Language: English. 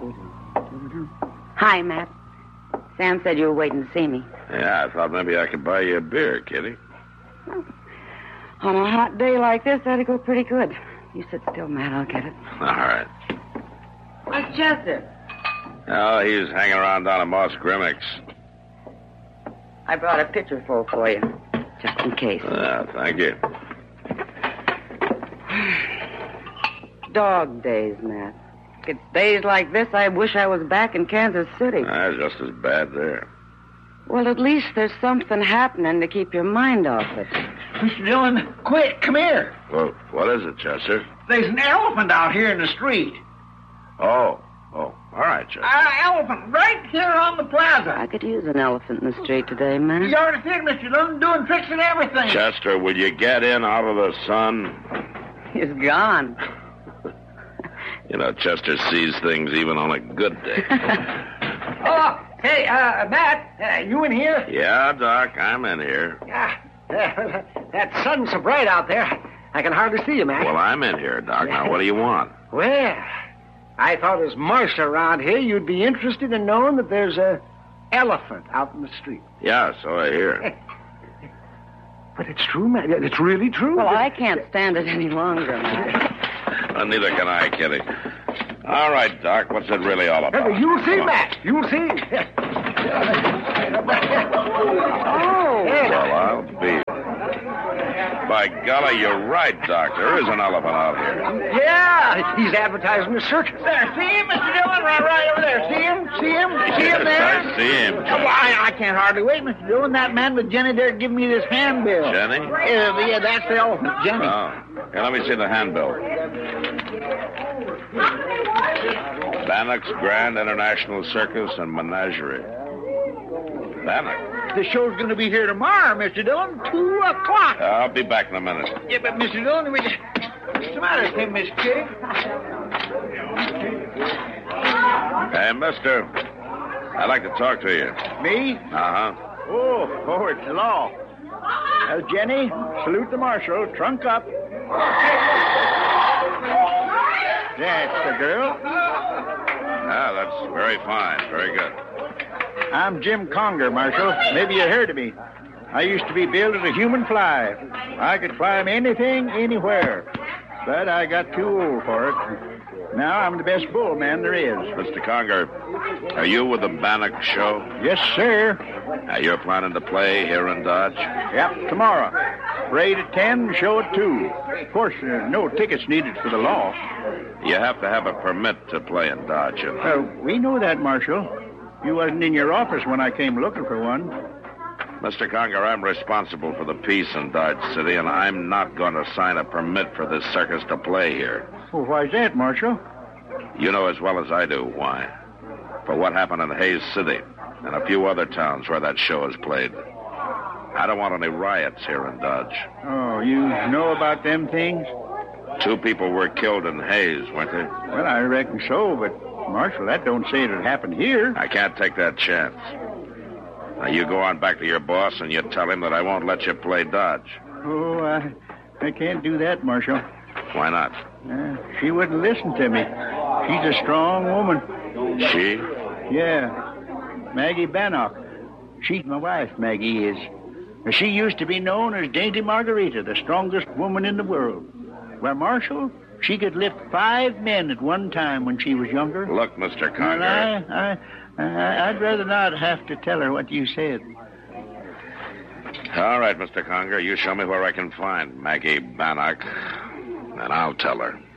Hi, Matt. Sam said you were waiting to see me. Yeah, I thought maybe I could buy you a beer, Kitty. Well, on a hot day like this, that'd go pretty good. You sit still, Matt. I'll get it. All right. Where's Chester? Oh, he's hanging around down at Moss Grimmick's. I brought a pitcher full for you, just in case. Thank you. Dog days, Matt. It's days like this I wish I was back in Kansas City. Just as bad there. Well, at least there's something happening to keep your mind off it. Mr. Dillon, quick, come here. Well, what is it, Chester? There's an elephant out here in the street. Oh, all right, Chester. Elephant right here on the plaza. I could use an elephant in the street today, man. You already did, Mr. Dillon, doing tricks and everything. Chester, will you get in out of the sun? He's gone. You know, Chester sees things even on a good day. Oh, hey, Matt, you in here? Yeah, Doc, I'm in here. That sun's so bright out there, I can hardly see you, Matt. Well, I'm in here, Doc. Now, what do you want? Well, I thought as marshal around here, you'd be interested in knowing that there's a elephant out in the street. Yeah, so I hear. But it's true, Matt. It's really true. Well, I can't stand it any longer, Matt. Well, neither can I, Kitty. All right, Doc, what's it really all about? You'll see, Matt. You'll see. Oh. Well, I'll be. By golly, you're right, Doc. There is an elephant out here. Yeah, he's advertising the circus. There, see him, Mr. Dillon, right over there. See him? See him? See him there? I see him. Well, I can't hardly wait, Mr. Dillon. That man with Jenny there giving me this handbill. Jenny? Yeah, that's the elephant, Jenny. Oh. Here, let me see the handbill. Bannock's Grand International Circus and Menagerie. Bannock? The show's going to be here tomorrow, Mr. Dillon, 2 o'clock. I'll be back in a minute. Yeah, but Mr. Dillon, what's the matter with him, Miss Kitty? Hey, mister, I'd like to talk to you. Me? Uh-huh. Oh, it's the law. Jenny, salute the marshal. Trunk up. That's the girl. Ah, that's very fine. Very good. I'm Jim Conger, Marshal. Maybe you heard of me. I used to be billed as a human fly. I could climb anything, anywhere. But I got too old for it. Now I'm the best bull man there is. Mr. Conger, are you with the Bannock show? Yes, sir. You're planning to play here in Dodge? Yep, tomorrow. Parade at 10, show at 2. Of course, no tickets needed for the law. You have to have a permit to play in Dodge, you know. We know that, Marshal. You wasn't in your office when I came looking for one. Mr. Conger, I'm responsible for the peace in Dodge City, and I'm not going to sign a permit for this circus to play here. Well, why's that, Marshal? You know as well as I do why. For what happened in Hayes City and a few other towns where that show is played. I don't want any riots here in Dodge. Oh, you know about them things? 2 people were killed in Hayes, weren't they? Well, I reckon so, but, Marshal, that don't say it happened here. I can't take that chance. Now, you go on back to your boss and you tell him that I won't let you play Dodge. Oh, I can't do that, Marshal. Why not? She wouldn't listen to me. She's a strong woman. She? Yeah. Maggie Bannock. She's my wife, Maggie is. She used to be known as Dainty Margarita, the strongest woman in the world. Well, Marshal, she could lift 5 men at one time when she was younger. Look, Mr. Conger. Well, I'd rather not have to tell her what you said. All right, Mr. Conger, you show me where I can find Maggie Bannock, and I'll tell her.